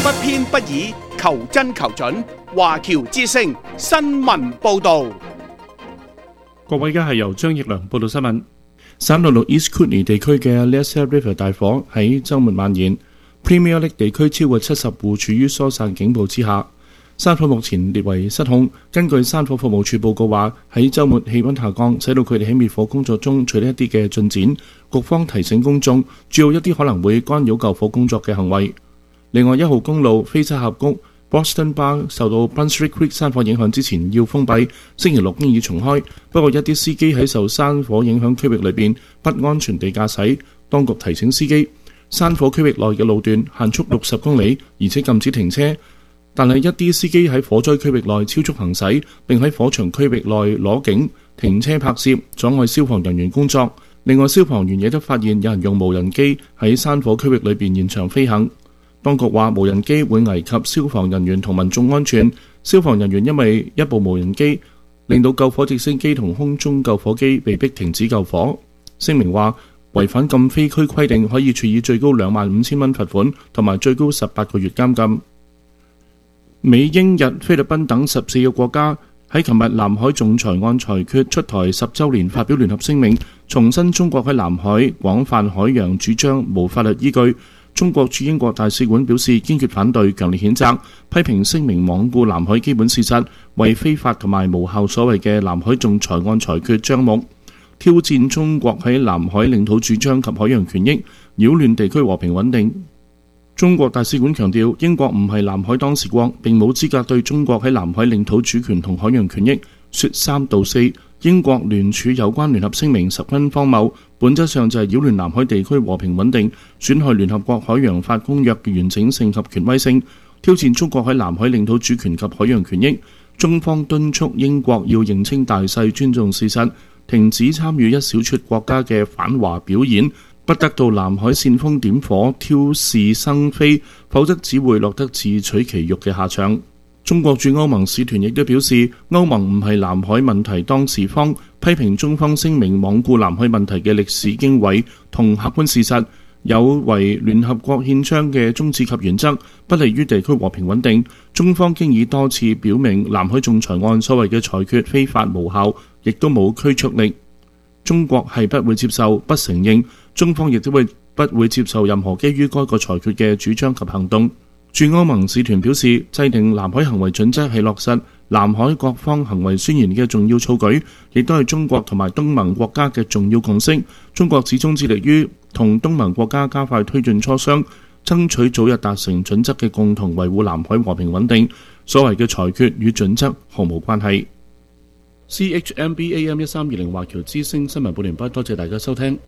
不偏不倚，求真求準。華僑之聲新聞報導。 各位，而家係由張奕良報道新聞。366 East Kootenay 地區嘅 Leicester River 大火喺週末蔓延 ，Premier League 地區超過70戶處於疏散警報之下。山火目前列為失控。根據山火服務處報告話，喺週末氣溫下降，使到佢哋喺滅火工作中取得一啲嘅進展。局方提醒公眾注意一啲可能會干擾救火工作嘅行為。另外，1號公路菲沙峽谷 Boston Bar 受到 Brunswick Creek 山火影響之前要封閉，星期六經已重開。不過一啲司機喺受山火影響區域裏邊不安全地駕駛，當局提醒司機，山火區域內嘅路段限速60公里，而且禁止停車。但係一啲司機喺火災區域內超速行駛，並喺火場區域內攞景停車拍攝，阻礙消防人員工作。另外，消防員亦都發現有人用無人機喺山火區域裏邊現場飛行。當局話無人機會危及消防人員同民眾安全。消防人員因為一部無人機令到救火直升機同空中救火機被迫停止救火。聲明話違反禁飛區規定可以處以最高25,000蚊罰款同埋最高18個月監禁。美、英、日、菲律賓等14個國家喺琴日南海仲裁案裁決出台10週年發表聯合聲明，重申中國喺南海廣泛海洋主張無法律依據。中國駐英國大使館表示堅決反對，強烈譴責，批評聲明罔顧南海基本事實，為非法同埋無效所謂嘅南海仲裁案裁決張目，挑戰中國喺南海領土主張及海洋權益，擾亂地區和平穩定。中國大使館強調，英國唔係南海當事國，並冇資格對中國喺南海領土主權同海洋權益說三道四。英國聯署有關聯合聲明十分荒謬，本質上就係擾亂南海地區和平穩定，損害聯合國海洋法公約嘅完整性及權威性，挑戰中國喺南海領土主權及海洋權益。中方敦促英國要認清大勢，尊重事實，停止參與一小撮國家嘅反華表演，不得到南海煽風點火、挑事生非，否則只會落得自取其辱嘅下場。中國駐歐盟使團亦都表示，歐盟唔係南海問題當事方，批評中方聲明罔顧南海問題嘅歷史經緯同客觀事實，有違聯合國憲章嘅宗旨及原則，不利於地區和平穩定。中方經已多次表明，南海仲裁案所謂嘅裁決非法無效，亦都冇拘束力。中國係不會接受、不承認，中方亦都不會接受任何基於該個裁決嘅主張及行動。駐歐盟使團表示，制定南海行為準則係落實南海各方行為宣言嘅重要措舉，亦都係中國同埋東盟國家嘅重要共識。中國始終致力於同東盟國家加快推進磋商，爭取早日達成準則嘅共同維護南海和平穩定。所謂嘅裁決與準則毫無關係。CHMB AM 1320華僑之聲新聞報完畢，多謝大家收聽。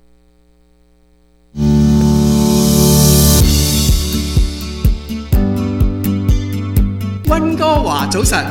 溫哥華早晨，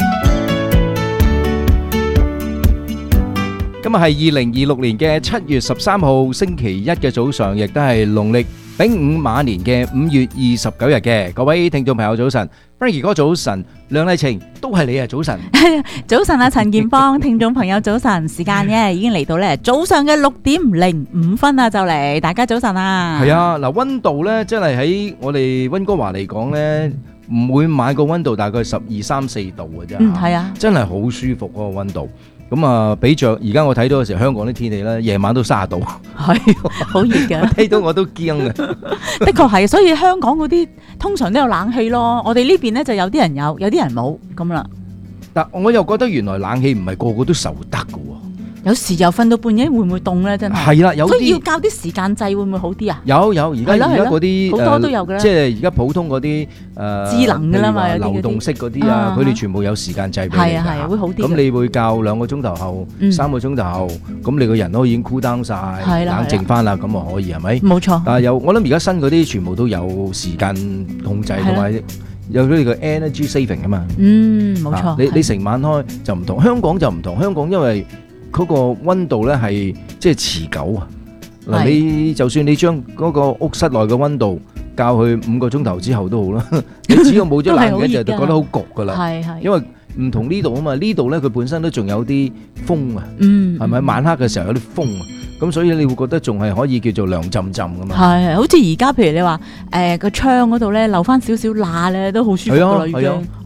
今日係2026年嘅7月13號星期一嘅早上，亦都係農曆丙午馬年嘅5月29日嘅。各位聽眾朋友早晨， Frankie 哥早晨，梁麗晴都係你啊早晨。 早晨啊陳建邦，聽眾朋友早晨，時間已經嚟到咧早上嘅6:05啊，就嚟，大家早晨啊。 係啊，嗱，溫度咧真係喺我哋溫哥華嚟講咧，唔會買個溫度大概12、13、14度嘅啫。 係啊，真係好舒服嗰個溫度。咁啊，比着而家我睇到嘅時候，香港啲天氣咧，夜晚都30度，係好熱嘅。睇到我都驚嘅。 的確係，所以香港嗰啲通常都有冷氣咯。我哋呢邊咧就有啲人有，有啲人冇咁啦。 但我又覺得原來冷氣唔係個個都受得嘅喎。 有時又瞓到半夜，會唔會凍咧？真係係啦，有啲所以要校啲時間掣，會唔會好啲啊？ 有，而家嗰啲好多都有嘅啦。 即係而家普通嗰啲智能嘅啦嘛，有啲流動式嗰啲啊，佢哋全部有時間掣俾你。 係啊，會好啲。 咁你會校2個鐘頭後、3個鐘頭後，咁你個人都已經 cool down 曬，冷靜翻啦，咁啊可以係咪？冇錯。但係我諗而家新嗰啲全部都有時間控制同埋。有咗你個 energy saving 啊嘛， 冇錯。 你成晚開就唔同，香港就唔同。香港因為嗰個溫度咧係即係持久啊。嗱，你就算你將嗰個屋室內嘅溫度校去5個鐘頭之後都好啦，你只要冇咗冷氣就覺得好焗噶啦。係，因為唔同呢度啊嘛，呢度咧佢本身都仲有啲風啊，係咪？晚黑嘅時候有啲風啊。 咁所以你會覺得仲係可以叫做涼浸浸咁嘛。 係，好似而家譬如你話個窗嗰度咧留翻少少罅咧，都好舒服噶啦，已經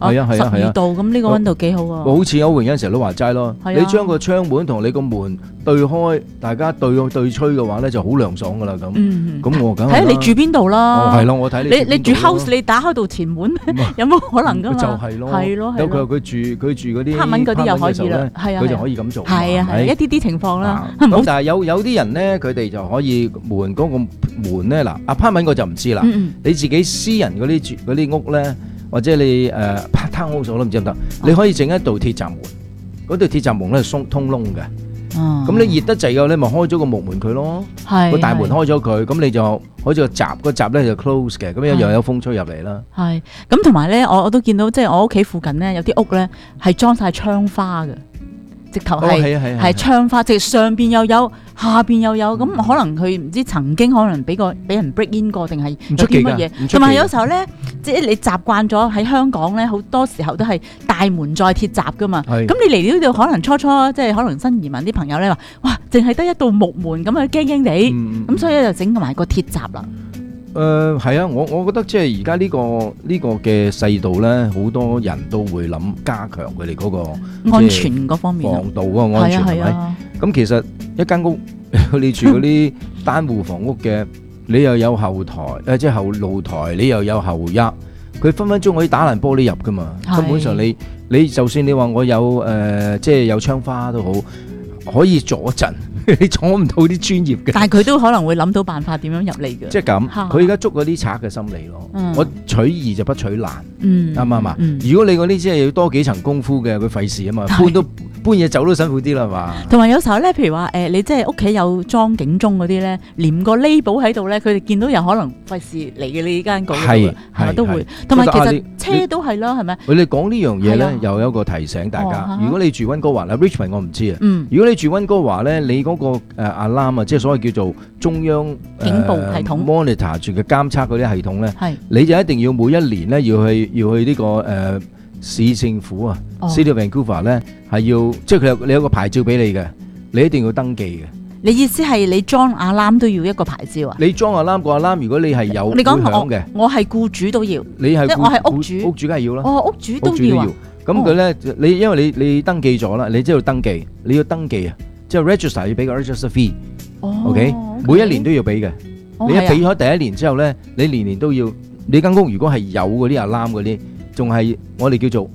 12度咁呢個溫度幾好啊！ 好似歐榮有陣時都話齋咯，你將個窗門同你個門對開，大家對吹嘅話咧就好涼爽噶啦咁。咁我梗係睇你住邊度啦。 係咯，我睇你住 house， 你打開道前門有冇可能噶嘛？ 就係咯， 係咯。 有佢住嗰啲黑蚊嗰啲又可以啦，係啊， 佢就可以咁做。 係啊，一啲情況啦。 咁但係有啲人咧，佢哋就可以門嗰個門咧，嗱，apartment我就唔知啦。你自己私人嗰啲屋咧，或者你townhouse我都唔知得唔得。你可以整一道鐵閘門，嗰道鐵閘門咧係通窿嘅。咁你熱得滯嘅咧，咪開咗個木門佢咯。個大門開咗佢，咁你就好似個閘咧就 close 嘅，咁又有風吹入嚟啦。係， 咁同埋咧，我都見到即係我屋企附近咧有啲屋咧係裝晒窗花嘅。直頭係窗花，即上邊又有，下邊又有，咁可能佢唔知曾經可能俾人 break in 過，定係有啲乜嘢？同埋有時候咧，即係你習慣咗喺香港咧，好多時候都係大門再鐵閘噶嘛。咁你嚟呢度可能初即係可能新移民啲朋友咧話，哇，淨係得一道木門咁啊，驚驚地，咁所以就整埋個鐵閘啦。 係啊，我覺得即係而家呢個嘅世道咧，好多人都會諗加強佢哋嗰個安全嗰方面， 防盜嗰個安全係咪？咁其實一間屋你住嗰啲單戶房屋嘅，你又有後台，即係後露台，你又有後入，佢分分鐘可以打爛玻璃入噶嘛。根本上你就算你話我有即係有窗花都好，可以阻陣。你阻唔到啲專業嘅， 但係佢都可能會諗到辦法點樣入嚟嘅。 即係咁，佢而家捉嗰啲賊嘅心理咯。我取易就不取難，啱唔啱啊？如果你嗰啲即係要多幾層功夫嘅，佢費事啊嘛，搬嘢走都辛苦啲啦嘛。 同埋有時候咧，譬如話你即係屋企有裝警鐘嗰啲咧，連個 label 喺度咧，佢哋見到有可能費事嚟嘅你呢間局，係咪都會？同埋其實車都係啦，係咪？ 你講呢樣嘢咧，又有一個提醒大家。如果你住溫哥華啦 ，Richmond 我唔知啊。如果你住溫哥華咧，你嗰個alarm 啊，即係所謂叫做中央警報系統 monitor 住嘅監測嗰啲系統咧，你就一定要每一年咧要去呢個市政府啊 ，City of Vancouver 咧係要，即係你有個牌照俾你嘅，你一定要登記嘅。 你意思係你裝 alarm 都要一個牌照啊？ 你裝 alarm 個 alarm， 如果你係有會響嘅， 我係僱主都要。 你係我係屋主， 屋主梗係要啦。 屋主都要啊。 咁佢咧，你因為你登記咗啦，你知道登記，你要登記啊。即係 register 要俾個 register fee，OK，每一年都要俾嘅。你一俾咗第一年之後咧，你年年都要。你間屋如果係有嗰啲 alarm 嗰啲，仲係我哋叫做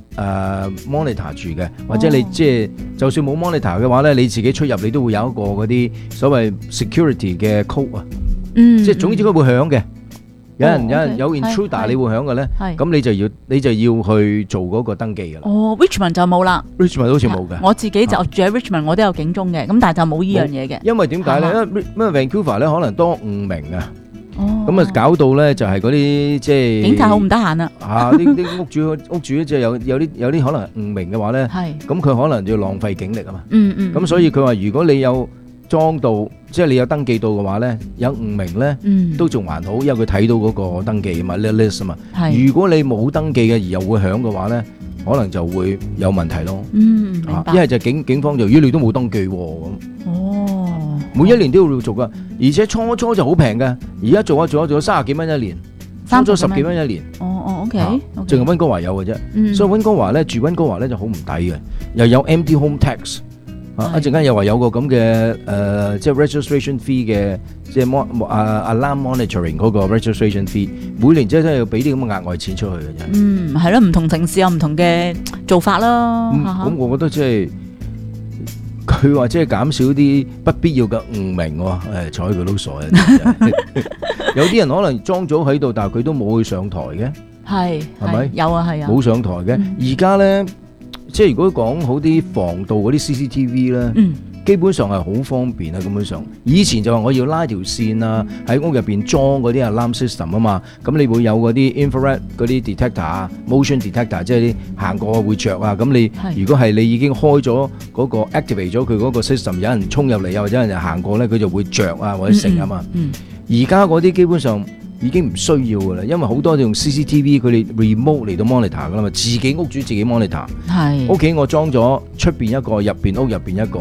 monitor 住嘅，或者你即係就算冇 monitor 嘅話咧，你自己出入你都會有一個嗰啲所謂 security 嘅 code 啊。即係總之佢會響嘅。有 intruder 你會響嘅咧，咁你就要去做嗰個登記嘅啦。 Richmond 就冇啦。 Richmond 好似冇嘅。 我自己就住喺 Richmond，我都有警鐘嘅，咁但係就冇呢樣嘢嘅。 因為點解咧？因為 Vancouver 咧可能多誤名啊，咁啊搞到咧就係嗰啲即係警察好唔得閒啦。 啲屋主即係有啲可能誤名嘅話咧，咁佢可能要浪費警力啊嘛。咁所以佢話如果你有裝到，即係你有登記到嘅話咧，有誤名咧，都仲還好，因為佢睇到嗰個登記啊嘛 list 啊嘛。如果你冇登記嘅而又會響嘅話咧，可能就會有問題咯。 明白。 一係就警方就，如果你都冇登記咁。每一年都要做噶，而且初就好平嘅，而家做咗30幾蚊一年，初10幾蚊一年。 OK， 淨係溫哥華有嘅啫，所以溫哥華咧住溫哥華咧就好唔抵嘅，又有 empty home tax。一陣間又話有個咁嘅即係 registration fee 嘅，即係alarm monitoring 嗰個 registration fee， 每年真係要俾啲咁嘅額外錢出去嘅啫。 係咯，唔同城市有唔同嘅做法啦。 咁我覺得即係佢話即係減少啲不必要嘅誤名喎，睬佢都傻嘅。有啲人可能裝咗喺度，但係佢都冇去上台嘅。係咪？有啊，係啊，冇上台嘅。而家咧。即係如果講好啲防盜嗰啲 CCTV 咧，基本上係好方便啊！根本上，以前就話我要拉條線啊，喺屋入邊裝嗰啲 alarm system 啊嘛，咁你會有嗰啲 infrared 嗰啲 detector 啊 ，motion detector， 即係啲行過會着啊。咁你如果係你已經開咗嗰個 activate 咗佢嗰個 system， 有人衝入嚟啊，或者有人行過咧，佢就會着啊或者成啊嘛。而家嗰啲基本上已經唔需要噶啦，因為好多用 CCTV 佢哋 remote 嚟到 monitor 噶啦嘛，自己屋主自己 monitor。係屋企我裝咗出邊一個，入邊屋入邊一個。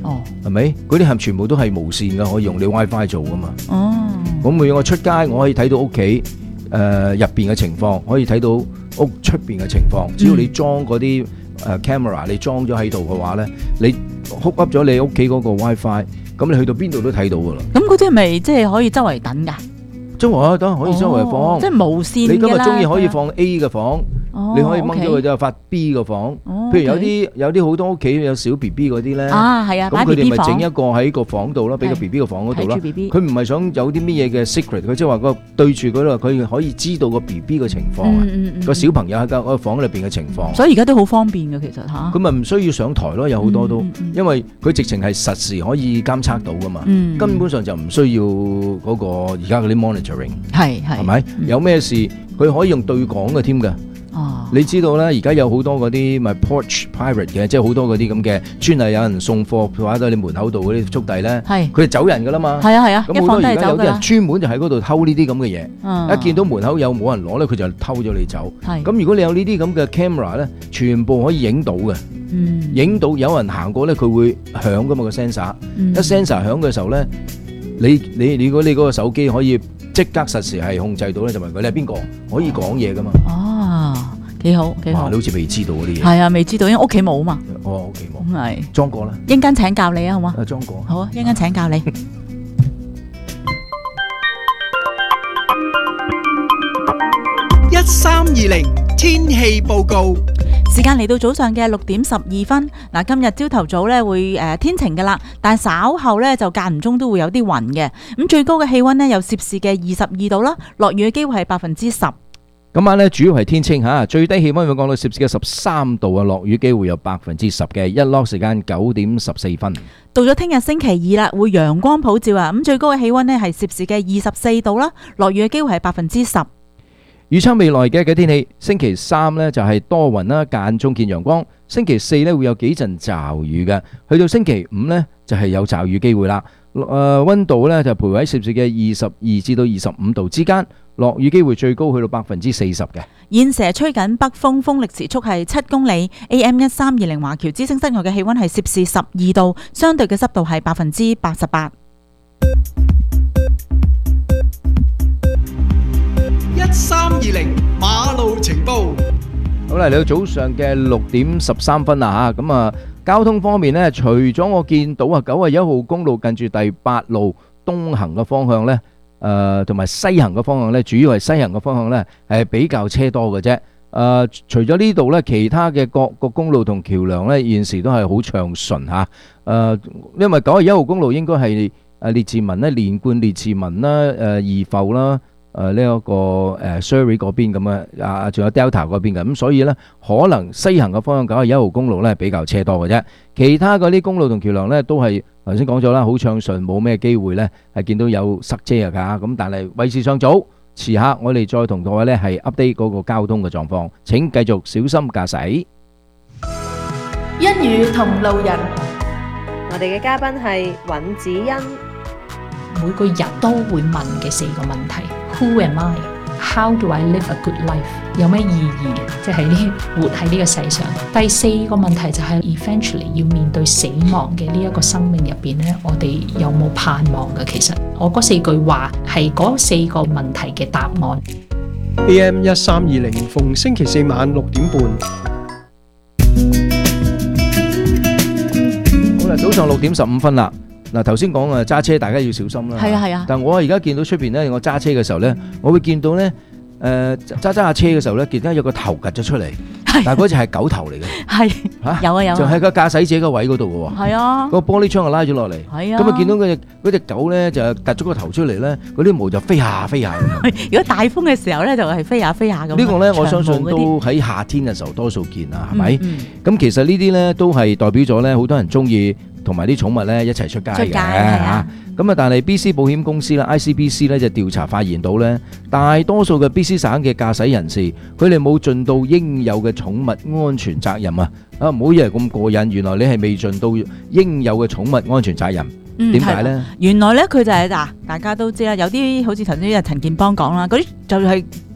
係咪？嗰啲係全部都係無線嘅，可以用你 WiFi 做噶嘛。咁每我出街，我可以睇到屋企入邊嘅情況，可以睇到屋出邊嘅情況。只要你裝嗰啲camera，你裝咗喺度嘅話咧，你 hook up 咗你屋企嗰個 WiFi，咁你去到邊度都睇到噶啦。咁嗰啲係咪即係可以周圍等㗎？ 周圍等可以周圍放， 即係無線嘅啦。 你今日中意可以放 A 嘅房。你可以掹咗佢就發 B 個房，譬如有啲好多屋企有小 B B 嗰啲咧，咁佢哋咪整一個喺個房度咯，俾個 B B 個房嗰度啦。佢唔係想有啲乜嘢嘅 secret，佢即係話個對住嗰度，佢可以知道個 B B 嘅情況，個小朋友喺個房裏邊嘅情況。 所以而家都好方便嘅，其實嚇。 佢咪唔需要上台咯，有好多都，因為佢直情係實時可以監測到噶嘛，根本上就唔需要嗰個而家嗰啲 monitoring，係咪？有咩事佢可以用對講嘅添㗎。你知道咧，而家有好多嗰啲咪 porch pirate 嘅，即係好多嗰啲咁嘅專係有人送貨擺喺你門口度嗰啲速遞咧，佢哋走人噶啦嘛。係啊，咁好多而家有啲人專門就喺嗰度偷呢啲咁嘅嘢，一見到門口有冇人攞咧，佢就偷咗你走。咁如果你有呢啲咁嘅 camera 咧，全部可以影到嘅，影到有人行過咧，佢會響噶嘛個 sensor，一 sensor 響嘅時候咧，你如果你嗰個手機可以即刻實時係控制到咧，就問佢你係邊個，可以講嘢噶嘛。 幾好幾好， 你好似未知道嗰啲嘢。 係啊，未知道，因為屋企冇啊嘛。 屋企冇。 係。 裝過啦。 一陣間請教你啊，好嗎？ 裝過。 好啊，一陣間請教你。 1320天氣報告。 時間嚟到早上嘅6:12。嗱，今日朝頭早咧會天晴㗎啦，但係稍後咧就間唔中都會有啲雲嘅。咁最高嘅氣溫呢，有攝氏嘅22度啦，落雨嘅機會係10%。 今晚咧主要係天清嚇，最低氣溫會降到攝氏嘅13度啊，落雨機會有10%嘅，日落時間9:14。 到咗聽日星期二啦，會陽光普照啊，咁最高嘅氣溫呢係攝氏嘅24度啦，落雨嘅機會係10%。 預測未來嘅天氣，星期三呢就係多雲啦，間中見陽光；星期四呢會有幾陣驟雨嘅，去到星期五呢就係有驟雨機會啦。溫度呢就徘徊喺攝氏嘅22至到25度之間，落雨機會最高去到40%嘅。 現時吹緊北風，風力時速係7公里。AM1320華僑之聲室外嘅氣溫係攝氏12度，相對嘅濕度係88%。 1320馬路情報。 好啦，嚟到早上嘅6:13啦嚇，咁啊交通方面呢，除咗我見到91號公路近住第8路東行嘅方向呢，同埋西行嘅方向呢，主要係西行嘅方向呢係比較車多嘅啫。除咗呢度呢，其他嘅各個公路同橋梁呢，現時都係好暢順嚇。因為91號公路應該係列治文咧，連貫列治文啦，怡阜啦。呢一個Surrey 嗰邊咁啊，仲有 Delta 嗰邊嘅，咁所以呢，可能西行嘅方向91號公路呢比較車多嘅啫，其他嗰啲公路同橋梁呢，都係頭先講咗啦，好暢順，冇咩機會呢係見到有塞車㗎，咁但係為時尚早，遲下我哋再同各位呢係 update 嗰個交通嘅狀況，請繼續小心駕駛。 一語同路人，我哋嘅嘉賓係尹子欣。 每個人都會問嘅4個問題 ：Who am I? How do I live a good life? 有咩意義嘅？即係呢活喺呢個世上。第4個問題就係 eventually 要面對死亡嘅呢一個生命入邊呢，我哋有冇盼望嘅？其實我嗰4句話係嗰4個問題嘅答案。 AM1320逢星期4晚6點半。 好啦，早上6:15啦。嗱，頭先講揸車大家要小心啦。 係啊。 但我而家見到出邊咧，我揸車嘅時候咧，我會見到咧，揸下車嘅時候咧，見到有個頭趌咗出嚟，但係嗰隻係狗頭嚟嘅。係嚇，有啊。就喺個駕駛者個位嗰度嘅喎。係啊。個玻璃窗就拉咗落嚟。係啊。咁啊，見到嗰隻狗咧就趌咗個頭出嚟咧，嗰啲毛就飛下飛下。 如果大風嘅時候咧，就係飛下飛下咁。 呢個咧，我相信都喺夏天嘅時候多數見啊，係咪？咁其實呢啲咧都係代表咗咧，好多人中意同埋啲寵物咧一齊出街嘅嚇，咁啊但係 BC 保險公司啦 ICBC 咧就調查發現到咧，大多數嘅 BC 省嘅駕駛人士，佢哋冇盡到應有嘅寵物安全責任啊！唔好以為咁過癮，原來你係未盡到應有嘅寵物安全責任。點解咧？原來咧佢就係大家都知啦，有啲好似頭先陳建邦講啦，嗰啲就係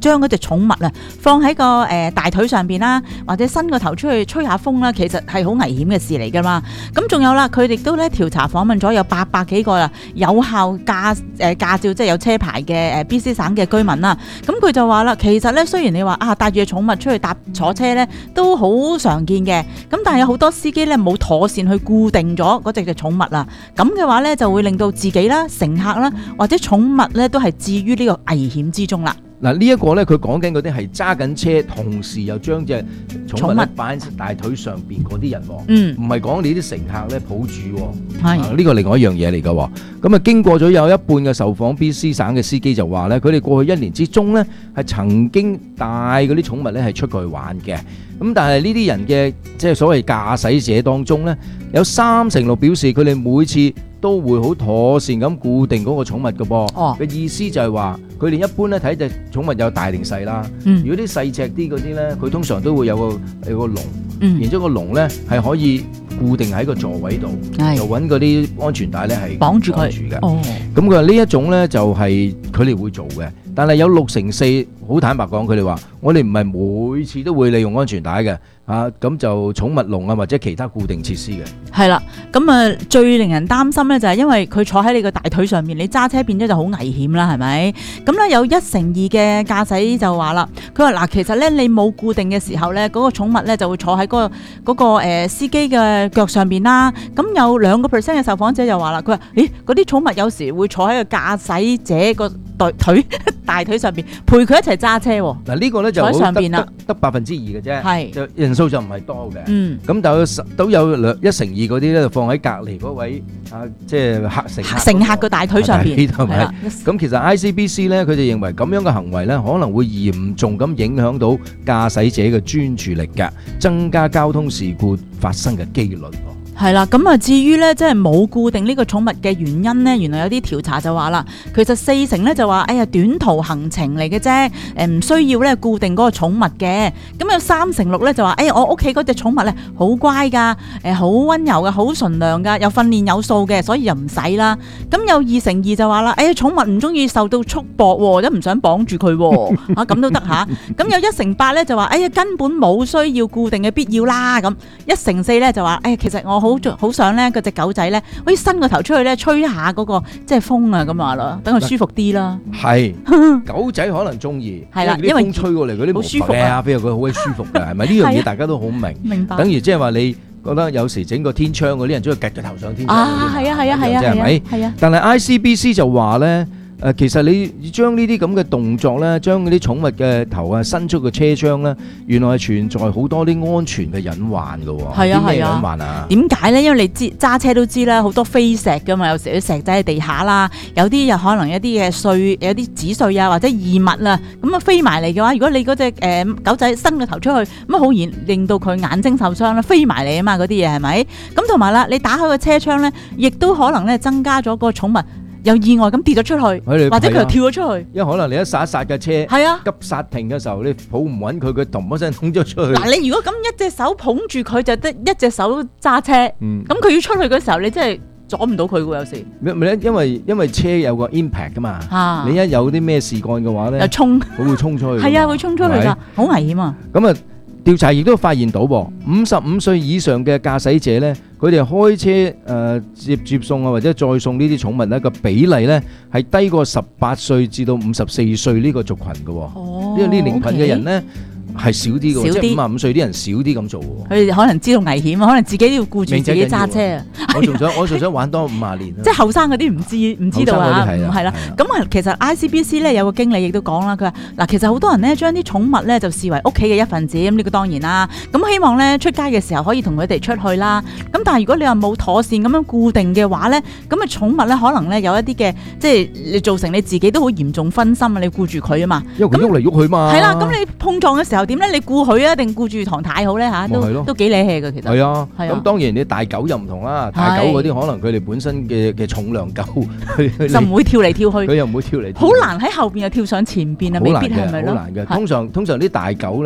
將嗰隻寵物啊放喺個大腿上邊啦，或者伸個頭出去吹下風啦，其實係好危險嘅事嚟噶嘛。咁仲有啦，佢哋都咧調查訪問咗有800幾個啦有效駕照即係有車牌嘅BC 省嘅居民啦。咁佢就話啦，其實咧雖然你話帶住隻寵物出去坐車咧都好常見嘅，咁但係有好多司機咧冇妥善去固定咗嗰隻嘅寵物啦，咁嘅話咧就會令到自己啦、乘客啦或者寵物咧都係置於呢個危險之中啦。 嗱，呢一個咧，佢講緊嗰啲係揸緊車，同時又將隻寵物擺喺大腿上邊嗰啲人喎，唔係講你啲乘客咧抱住，係呢個另外一樣嘢嚟㗎喎。咁啊，經過咗有一半嘅受訪 BC 省嘅司機就話咧，佢哋過去1年之中咧係曾經帶嗰啲寵物咧係出過去玩嘅。咁但係呢啲人嘅即係所謂駕駛者當中咧，有36%表示佢哋每次都會好妥善咁固定嗰個寵物嘅噃。嘅意思就係話，佢哋一般咧睇隻寵物有大定細啦。如果啲細隻啲嗰啲咧，佢通常都會有個籠，然之後個籠咧係可以固定喺個座位度，就揾嗰啲安全帶咧係綁住佢嘅。咁佢話呢一種咧就係佢哋會做嘅，但係有64%好坦白講，佢哋話我哋唔係每次都會利用安全帶嘅。咁就寵物籠啊，或者其他固定設施嘅。係啦， 咁啊最令人擔心咧就係因為佢坐喺你個大腿上面，你揸車變咗就好危險啦，係咪？咁咧有1/2嘅駕駛就話啦，佢話嗱，其實咧你冇固定嘅時候咧，嗰個寵物咧就會坐喺嗰個司機嘅腳上邊啦。咁有2% 嘅受訪者就話啦，佢話咦嗰啲寵物有時會坐喺個駕駛者個大腿上邊陪佢一齊揸車。 嗱呢個咧就坐喺上邊啦， 得2%嘅啫， 係人數就唔係多嘅。咁但係都有1/2嗰啲咧就放喺隔離嗰位即係乘客個大腿上邊，係咪？ 咁其實 ICBC 咧，佢哋認為咁樣嘅行為咧，可能會嚴重咁影響到駕駛者嘅專注力㗎，增加交通事故發生嘅機率。 係啦，咁啊，至於咧，即係冇固定呢個寵物嘅原因咧，原來有啲調查就話啦，其實40%咧就話，哎呀，短途行程嚟嘅啫，唔需要咧固定嗰個寵物嘅。咁有36%咧就話，哎呀，我屋企嗰隻寵物咧好乖噶，好溫柔嘅，好純良噶，有訓練有素嘅，所以又唔使啦。咁有2%就話啦，哎呀，寵物唔中意受到束縛，都唔想綁住佢，咁都得吓。咁有1%咧就話，哎呀，根本冇需要固定嘅必要啦。咁1%咧就話，哎呀，其實我好想咧，嗰隻狗仔咧，可以伸個頭出去咧，吹下嗰個即係風啊咁話咯，等佢舒服啲啦。 係狗仔可能中意， 係啦， 因為風吹過嚟嗰啲好舒服啊，譬如佢好鬼舒服嘅，係咪呢樣嘢大家都好明？ 明白。 等於即係話你覺得有時整個天窗嗰啲人中意夾個頭上天窗嗰啲，係咪？係啊。但係 ICBC 就話咧。其實你將呢啲咁嘅動作咧，將嗰啲寵物嘅頭伸出個車窗咧，原來係存在好多啲安全嘅隱患㗎喎。 係啊， 啲咩隱患啊？ 點解咧？因為你揸車都知啦，好多飛石㗎嘛，有時啲石仔喺地下啦，有啲又可能一啲嘅碎，有啲紙碎啊，或者異物啊，咁啊飛埋嚟嘅話，如果你嗰隻狗仔伸個頭出去，咁好易令到佢眼睛受傷啦，飛埋嚟啊嘛，嗰啲嘢係咪？咁同埋啦，你打開個車窗咧，亦都可能咧增加咗個寵物有意外咁跌咗出去，或者佢又跳咗出去。 因為可能你一剎嘅車， 係啊， 急剎停嘅時候，你抱唔穩佢，佢咚一聲衝咗出去。 嗱，你如果咁一隻手捧住佢，就得一隻手揸車，咁佢要出去嘅時候，你真係阻唔到佢喎，有時。 咪咧，因為車有個 impact 噶嘛，你一有啲咩事幹嘅話咧， 又衝， 佢會衝出去。 係啊，會衝出去㗎，好危險啊！ 咁啊，調查亦都發現到，55歲以上嘅駕駛者咧，佢哋開車接送啊，或者再送呢啲寵物咧個比例咧係低過18歲至到54歲呢個族群嘅，因為呢年群嘅人咧係少啲嘅，即係55歲啲人少啲咁做喎。 佢哋可能知道危險，可能自己都要顧住自己揸車啊。 我仲想玩多50年。 即係後生嗰啲唔知道啊，係啦。咁啊，其實 ICBC 咧有個經理亦都講啦，佢話嗱，其實好多人咧將啲寵物咧就視為屋企嘅一份子，咁呢個當然啦。咁希望咧出街嘅時候可以同佢哋出去啦。咁但係如果你話冇妥善咁樣固定嘅話咧，咁啊寵物咧可能咧有一啲嘅即係你造成你自己都好嚴重分心啊，你顧住佢啊嘛。 因為佢喐嚟喐去嘛。 係啦，咁你碰撞嘅時候點咧？你顧佢啊，定顧住唐太好咧嚇？都幾理氣嘅其實。 係啊，咁當然你大狗又唔同啦，大狗嗰啲可能佢哋本身嘅重量夠， 就唔會跳嚟跳去。 佢又唔會跳嚟。 好難喺後邊又跳上前邊啊，未必係咪咯？ 好難嘅，通常啲大狗咧，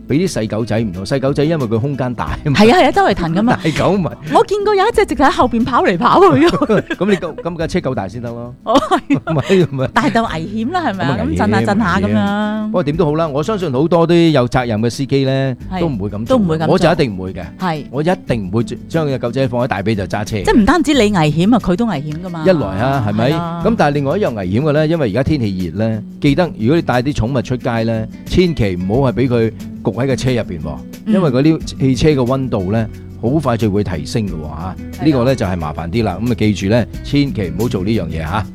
俾啲細狗仔唔同，細狗仔因為佢空間大啊嘛， 係啊，周圍騰噶嘛。 大狗咪， 我見過有一隻直頭喺後邊跑嚟跑去㗎。 咁你咁架車夠大先得咯。 哦，係。 唔係， 但係就危險啦，係咪啊？ 咁咁震下震下咁樣。 不過點都好啦，我相信好多啲有責任嘅司機咧，都唔會咁做，我就一定唔會嘅。係，我一定唔會將隻狗仔放喺大髀就揸車。即係唔單止你危險啊，佢都危險噶嘛。 一來啊，係咪？咁但係另外一樣危險嘅咧，因為而家天氣熱咧，記得如果你帶啲寵物出街咧，千祈唔好係俾佢焗喺個車入邊喎，因為嗰啲汽車嘅溫度咧，好快就會提升嘅喎嚇。呢個咧就係麻煩啲啦。咁啊記住咧，千祈唔好做呢樣嘢嚇。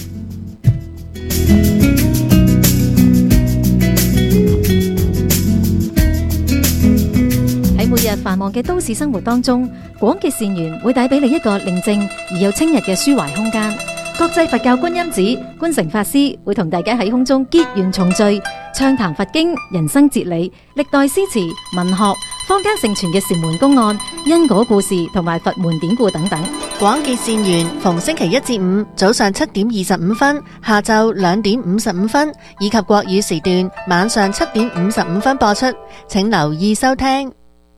喺每日繁忙嘅都市生活當中，廣結善緣會帶俾你一個寧靜而又清逸嘅抒懷空間。國際佛教觀音寺觀誠法師會同大家喺空中結緣重聚，暢談佛經、人生哲理、歷代詩詞、文學、坊間盛傳嘅禪門公案、因果故事同埋佛門典故等等。廣結善緣逢星期一至五早上7點25分、下晝2點55分，以及國語時段晚上7點55分播出，請留意收聽。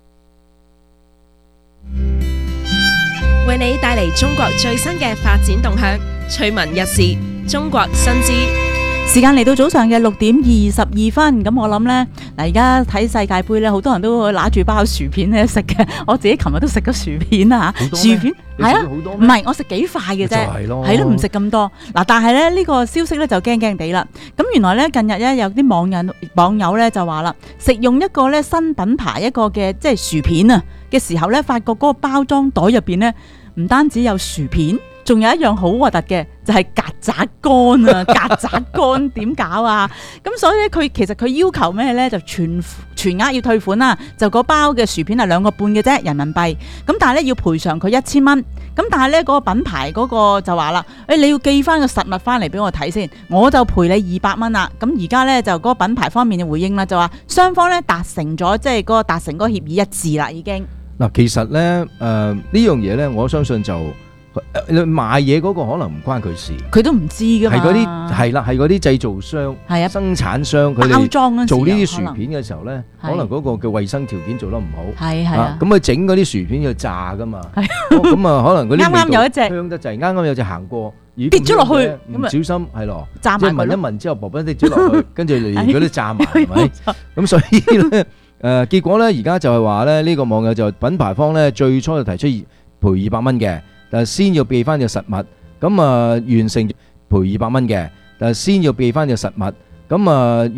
為你帶嚟中國最新嘅發展動向，趣聞軼事，中國新知。 時間嚟到早上嘅6點22分，咁我諗呢，嗱，而家睇世界盃呢，好多人都會拿住包薯片咧食嘅。我自己琴日都食咗薯片啊嚇，薯片係啊，唔係我食幾塊嘅啫，係咯，唔食咁多。嗱，但係咧呢個消息咧就驚驚地啦。咁原來咧近日咧有啲網友咧就話啦，食用一個咧新品牌一個嘅即係薯片啊嘅時候咧，發覺嗰個包裝袋入邊咧唔單止有薯片。仲有一樣好核突嘅，就係曱甴乾啊！曱甴乾點搞啊？咁所以咧，其實佢要求咩咧？就全額要退款啦。就嗰包嘅薯片係2個半嘅啫，人民幣。咁但係咧要賠償佢1000蚊。咁但係咧嗰個品牌嗰個就話啦，你要寄翻個實物翻嚟俾我睇先，我就賠你200蚊啦。咁而家咧就嗰個品牌方面嘅回應啦，就話雙方咧達成咗即係嗰個達成嗰個協議一致啦，已經。嗱， 其實咧呢樣嘢咧，我相信就。你賣嘢嗰個可能唔關佢事， 佢都唔知噶嘛。係嗰啲係啦，係嗰啲製造商、係啊生產商，佢哋包裝做呢啲薯片嘅時候咧，可能嗰個嘅衛生條件做得唔好。係啊，咁佢整嗰啲薯片要炸噶嘛。咁啊，可能嗰啲啱啱有一隻香得滯，啱啱有隻行過跌咗落去，唔小心係咯，即係聞一聞之後，啵跌咗落去，跟住連嗰啲炸埋係咪？咁所以咧，結果咧而家就係話咧，呢個網友就品牌方咧最初就提出賠200蚊嘅。但係先要寄翻隻實物，咁完成賠200蚊嘅，但係先要寄翻隻實物，咁